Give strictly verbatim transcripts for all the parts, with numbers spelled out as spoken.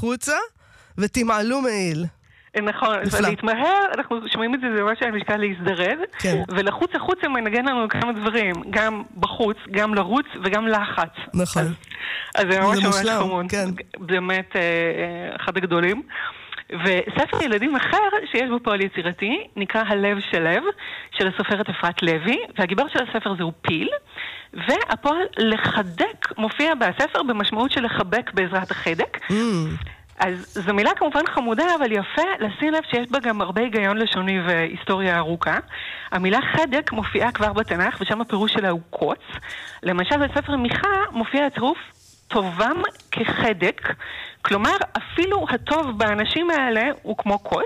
החוצה ותמעלו מעיל. נכון, ולהתמהר, אנחנו שומעים את זה, זה ממש המשקל להזדרז, ולחוץ החוץ הם מנגן לנו כמה דברים, גם בחוץ, גם לרוץ וגם לחץ. נכון. אז זה ממש ממש חמוד. באמת אחד הגדולים. וספר ילדים אחר שיש בו פועל יצירתי, נקרא הלב של לב, של הסופרת אפרת לוי, והגיבור של הספר זהו פיל, והפועל לחדק מופיע בספר במשמעות של לחבק בעזרת החדק. אז זו מילה כמובן חמודה, אבל יפה לשים לב שיש בה גם הרבה היגיון לשוני והיסטוריה ארוכה. המילה חדק מופיעה כבר בתנ"ך, ושם הפירוש שלה הוא קוץ. למשל בספר מיכה מופיע הצירוף טובם כחדק, כלומר אפילו הטוב באנשים האלה הוא כמו קוץ.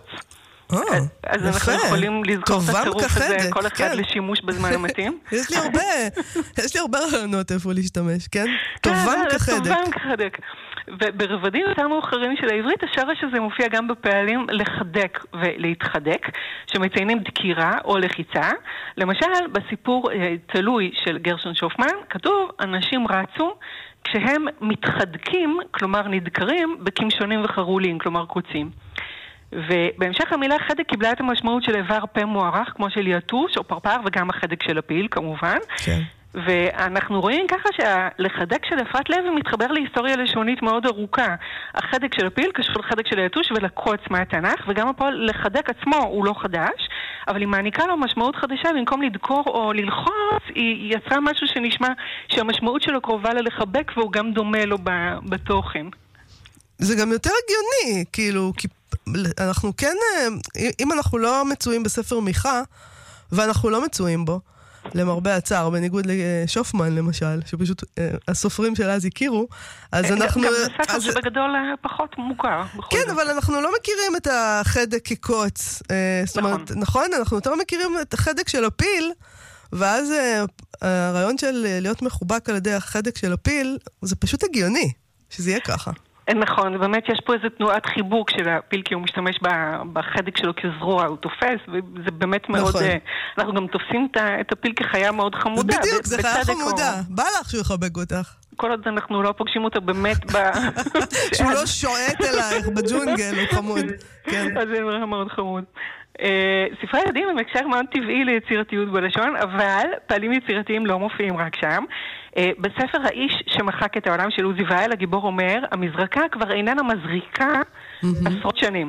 אז אנחנו יכולים לזכור את הצירוף הזה, כל אחד לשימוש בזמן המתאים. יש לי הרבה, יש לי הרבה רעיונות איפה להשתמש, כן? טובם כחדק. טובם כחדק. וברבדים יותר מאוחרים של העברית, השורש הזה מופיע גם בפעלים לחדק ולהתחדק, שמציינים דקירה או לחיצה. למשל, בסיפור תלוי של גרשון שופמן, כתוב, אנשים רצו כשהם מתחדקים, כלומר נדקרים, בכמשונים וחרולים, קלומר קוצים. ובהמשך המילה חדק קיבלה את המשמעות של איבר פה מוארך, כמו של יתוש או פרפר, וגם החדק של הפיל, כמובן. כן. ואנחנו רואים ככה שהלחדק של אפרת לוי מתחבר להיסטוריה לשונית מאוד ארוכה. החדק של הפיל קשור לחדק של היתוש ולקוץ מהתנ"ך, וגם הפועל לחדק עצמו הוא לא חדש, אבל היא מעניקה לו משמעות חדשה, במקום לדקור או ללחוץ, היא יצרה משהו שנשמע שהמשמעות שלו קרובה ללחבק, והוא גם דומה לו בתוכן. זה גם יותר הגיוני, כאילו, כי אנחנו כן, אם אנחנו לא מצויים בספר מיכה, ואנחנו לא מצויים בו, למרבה הצער, בניגוד לשופמן למשל, שפשוט הסופרים של אז הכירו, אז אנחנו... גם זה ספר שבגדול פחות מוכר. כן, אבל אנחנו לא מכירים את החדק כקוץ. זאת אומרת, נכון, אנחנו יותר מכירים את החדק של הפיל, ואז הרעיון של להיות מחובק על ידי החדק של הפיל, זה פשוט הגיוני, שזה יהיה ככה. נכון, באמת יש פה איזו תנועת חיבוק של הפיל, כי הוא משתמש בחדק שלו כזרוע, הוא תופס, וזה באמת מאוד... אנחנו גם תופסים את הפיל כחיה מאוד חמודה. בדיוק, זה חיה חמודה. בא לך שהוא יחבק אותך. כל עוד אנחנו לא פוגשים אותה באמת ב... שהוא לא שועט אלייך בג'ונגל, הוא חמוד. אז זה מאוד חמוד. ספרי ילדים הם הקשר מאוד טבעי ליצירתיות בלשון, אבל פעלים יצירתיים לא מופיעים רק שם. בספר האיש שמחק את העולם של עוזי ואל, הגיבור אומר, המזרקה כבר איננה מזריקה עשרות שנים.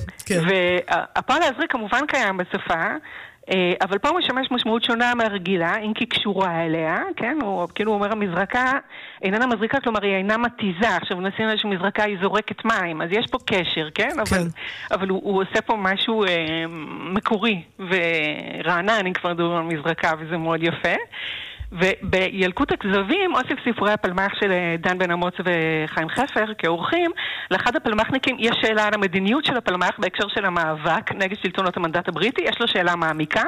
והפועל להזריק כמובן קיים בשפה, אבל פה הוא משמש משמעות שונה מהרגילה, אם כי קשורה אליה, כן? הוא כאילו אומר, המזרקה איננה מזריקה, כלומר היא אינה מתיזה. עכשיו נשים לה שמזרקה היא זורקת מים, אז יש פה קשר, כן? אבל, כן. אבל הוא, הוא עושה פה משהו אה, מקורי ורענן, אם כבר דובר על מזרקה, וזה מאוד יפה. ובילקוט הכזבים, אוסף סיפורי הפלמ"ח של דן בן אמוץ וחיים חפר כאורחים, לאחד הפלמ"חניקים יש שאלה על המדיניות של הפלמ"ח בהקשר של המאבק נגד שלטונות המנדט הבריטי, יש לו שאלה מעמיקה.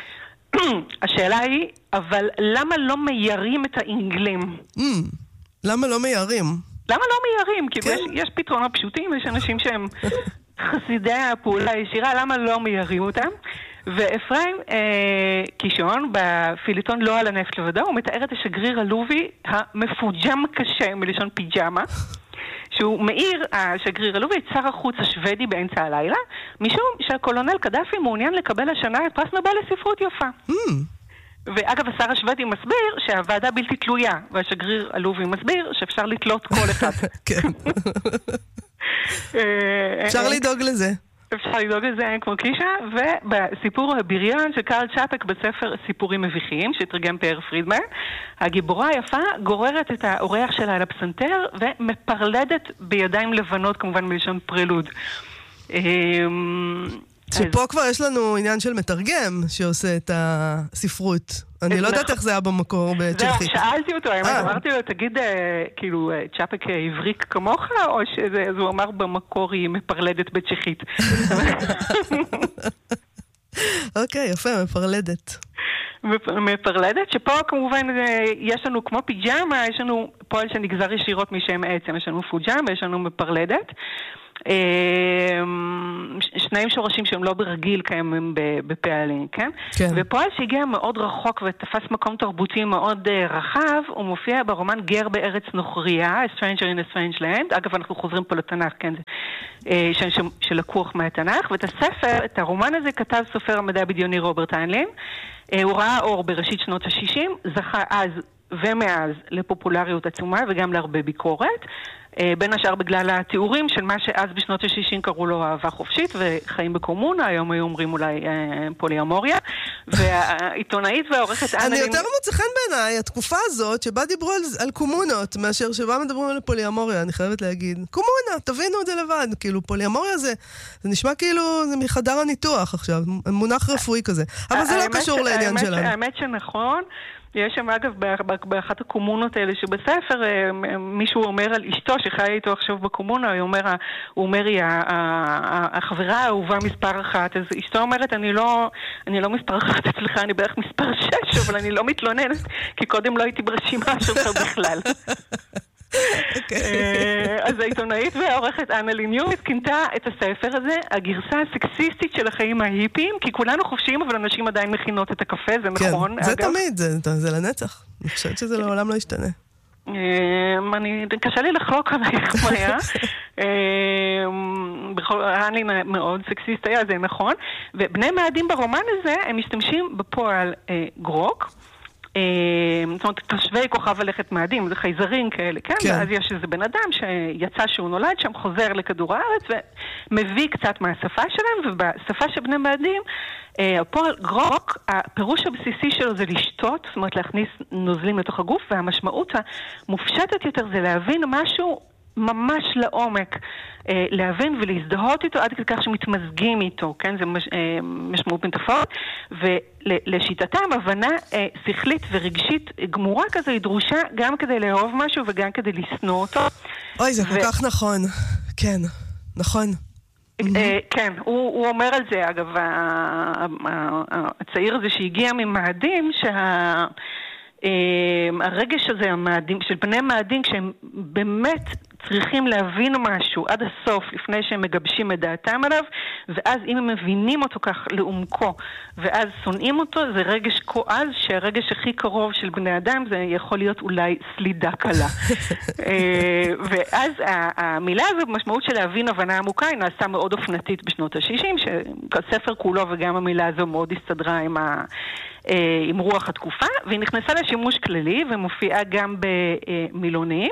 השאלה היא, אבל למה לא מיירים את האנגלים? למה לא מיירים? למה לא מיירים? כי יש, יש פתרונות פשוטים, יש אנשים שהם חסידי הפעולה הישירה, למה לא מיירים אותם? ואפרים אה, קישון בפיליטון לא על הנפט לבדו, הוא מתאר את השגריר הלובי המפוג'ם קשה מלשון פיג'מה, שהוא מאיר השגריר הלובי את שר החוץ השוודי באמצע הלילה, משום שהקולונל קדאפי מעוניין לקבל השנה את פרס נובל לספרות יפה. Mm. ואגב, השר השוודי מסביר שהוועדה בלתי תלויה, והשגריר הלובי מסביר שאפשר לתלות כל אחד. כן. אפשר לדאוג לזה. אפשר לדאוג לזה כמו קישה, ובסיפור הבריון של קרל צ'אפק בספר סיפורים מביכים, שתרגם פאר פרידמן, הגיבורה היפה גוררת את האורח שלה על הפסנתר, ומפרלדת בידיים לבנות, כמובן מלשון פרלוד. שפה כבר יש לנו עניין של מתרגם שעושה את הספרות. אני לא יודעת איך זה היה במקור בצ'כית. זהו, שאלתי אותו, אמרתי לו, תגיד, כאילו, צ'אפק הבריק כמוך, או שהוא אמר במקור היא מפרלדת בצ'כית? אוקיי, יפה, מפרלדת. מפרלדת, שפה כמובן יש לנו כמו פיג'מה, יש לנו פועל שנגזר ישירות משם עצם, יש לנו פוג'מה, יש לנו מפרלדת. שניים שורשים שהם לא ברגיל קיימים בפעלים, כן? כן. ופועל שהגיע מאוד רחוק ותפס מקום תרבותי מאוד רחב, הוא מופיע ברומן גר בארץ נוכריה, A Stranger in a Strange Land. אגב, אנחנו חוזרים פה לתנ"ך, כן? שלקוח מהתנ"ך, ואת הספר, את הרומן הזה כתב סופר המדע הבדיוני רוברט איינלין. הוא ראה אור בראשית שנות ה-שישים, זכה אז ומאז לפופולריות עצומה וגם להרבה ביקורת, בין השאר בגלל התיאורים של מה שאז בשנות ה-שישים קראו לו אהבה חופשית וחיים בקומונה, היום היו אומרים אולי פוליאמוריה, והעיתונאית והעורכת אנה... אני יותר מוצא חן בעיניי, התקופה הזאת שבה דיברו על, על קומונות, מאשר שבה מדברים על פוליאמוריה, אני חייבת להגיד. קומונה, תבינו את זה לבד, כאילו פוליאמוריה זה, זה נשמע כאילו זה מחדר הניתוח עכשיו, מונח רפואי כזה, אבל זה לא קשור לעניין שלנו. האמת שנכון, יש שם אגב באחת הקומונות האלה שבספר מישהו אומר על אשתו שחיה איתו עכשיו בקומונה, הוא אומר, הוא אומר היא החברה האהובה מספר אחת, אז אשתו אומרת אני לא, אני לא מספר אחת אצלך, אני בערך מספר שש, אבל אני לא מתלוננת כי קודם לא הייתי ברשימה שלך בכלל. אז העיתונאית והעורכת אנה ליניומית כינתה את הספר הזה הגרסה הסקסיסטית של החיים ההיפיים, כי כולנו חופשיים אבל אנשים עדיין מכינות את הקפה, זה נכון. זה תמיד, זה לנצח. אני חושבת שזה לעולם לא ישתנה. קשה לי לחלוק עלייך מאיה. אנה מאוד סקסיסט היה, זה נכון. ובני מאדים ברומן הזה הם משתמשים בפועל גרוק, זאת אומרת, תושבי כוכב הלכת מאדים, זה חייזרים כאלה, כן? כן. ואז יש איזה בן אדם שיצא שהוא נולד שם, חוזר לכדור הארץ ומביא קצת מהשפה שלהם, ובשפה של בני מאדים, הפועל גרוק, הפירוש הבסיסי שלו זה לשתות, זאת אומרת להכניס נוזלים לתוך הגוף, והמשמעות המופשטת יותר זה להבין משהו ממש לעומק, להבין ולהזדהות איתו עד כדי כך שמתמזגים איתו, כן? זה מש, משמעות מטאפורית, ולשיטתם הבנה שכלית ורגשית גמורה כזו היא דרושה גם כדי לאהוב משהו וגם כדי לשנוא אותו. אוי, זה כל כך נכון. כן, נכון. כן, הוא אומר על זה, אגב, הצעיר הזה שהגיע ממאדים, שה... הרגש הזה המאדים, של בני מאדים, כשהם באמת צריכים להבין משהו עד הסוף לפני שהם מגבשים את דעתם עליו, ואז אם הם מבינים אותו כך לעומקו ואז שונאים אותו, זה רגש כה עז שהרגש הכי קרוב של בני אדם זה יכול להיות אולי סלידה קלה. ואז המילה הזו במשמעות של להבין הבנה עמוקה היא נעשה מאוד אופנתית בשנות ה-שישים, שהספר כולו וגם המילה הזו מאוד הסתדרה עם ה... עם רוח התקופה, והיא נכנסה לשימוש כללי ומופיעה גם במילונים.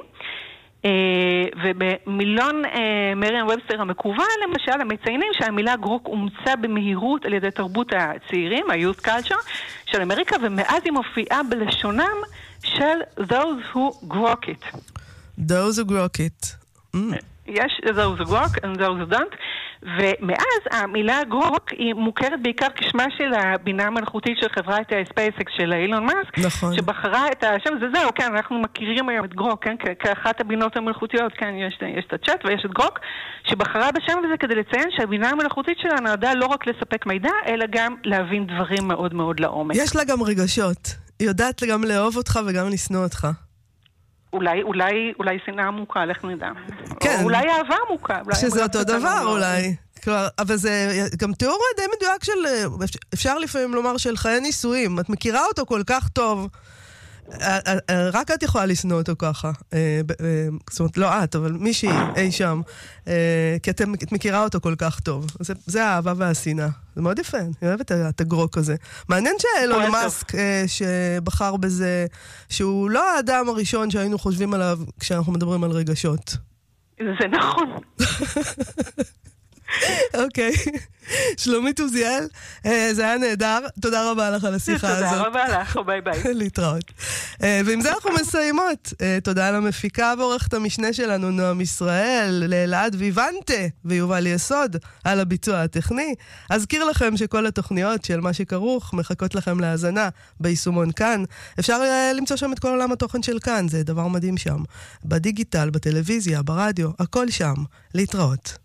ובמילון מריאם ובסטר המקובל, למשל, הם מציינים שהמילה גרוק אומצה במהירות על ידי תרבות הצעירים, ה-youth culture של אמריקה, ומאז היא מופיעה בלשונם של those who grok it. those who grok it. Mm. יש those who grok and those who don't, ומאז המילה גרוק היא מוכרת בעיקר כשמה של הבינה המלאכותית של חברת ספייסקס של אילון מאסק, נכון. שבחרה את השם, זה זהו, כן, אנחנו מכירים היום את גרוק, כן, כאחת הבינות המלאכותיות, כן, יש, יש את הצ'אט ויש את גרוק, שבחרה בשם הזה כדי לציין שהבינה המלאכותית שלה נועדה לא רק לספק מידע, אלא גם להבין דברים מאוד מאוד לעומק. יש לה גם רגשות, היא יודעת גם לאהוב אותך וגם לשנוא אותך. אולי, אולי, אולי שנאה עמוקה, לך נדע. כן. או אולי אהבה עמוקה. שזה אותו דבר אולי. כלומר, אבל זה גם תיאור די מדויק של, אפשר לפעמים לומר של חיי נישואים. את מכירה אותו כל כך טוב, רק את יכולה לשנוא אותו ככה. זאת אומרת, לא את, אבל מישהי אי שם. כי את מכירה אותו כל כך טוב. זה האהבה והשנאה. זה מאוד יפה, אני אוהבת את הגרוק הזה. מעניין שאילון מאסק שבחר בזה, שהוא לא האדם הראשון שהיינו חושבים עליו כשאנחנו מדברים על רגשות. זה נכון. אוקיי. שלומית עוזיאל, זה היה נהדר. תודה רבה לך על השיחה הזאת. תודה רבה לך, ביי ביי. להתראות. ועם זה אנחנו מסיימות. תודה למפיקה ועורכת המשנה שלנו, נועם ישראל, לאלעד ויבנטה ויובל יסוד על הביצוע הטכני. אזכיר לכם שכל התוכניות של מה שכרוך מחכות לכם להאזנה ביישומון כאן. אפשר למצוא שם את כל עולם התוכן של כאן, זה דבר מדהים שם. בדיגיטל, בטלוויזיה, ברדיו, הכל שם. להתראות.